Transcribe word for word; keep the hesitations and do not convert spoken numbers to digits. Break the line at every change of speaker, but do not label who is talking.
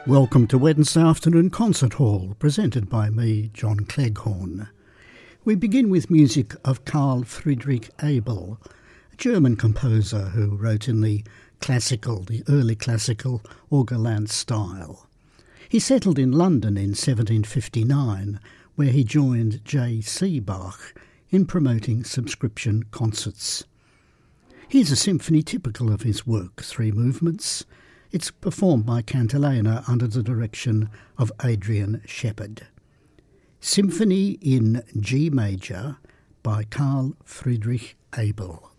Welcome to Wednesday Afternoon Concert Hall, presented by me, John Cleghorn. We begin with music of Carl Friedrich Abel, a German composer who wrote in the classical, the early classical Orgelland style. He settled in London in seventeen fifty-nine, where he joined J C Bach in promoting subscription concerts. Here's a symphony typical of his work, three movements. It's performed by Cantilena under the direction of Adrian Shepard. Symphony in G major by Carl Friedrich Abel.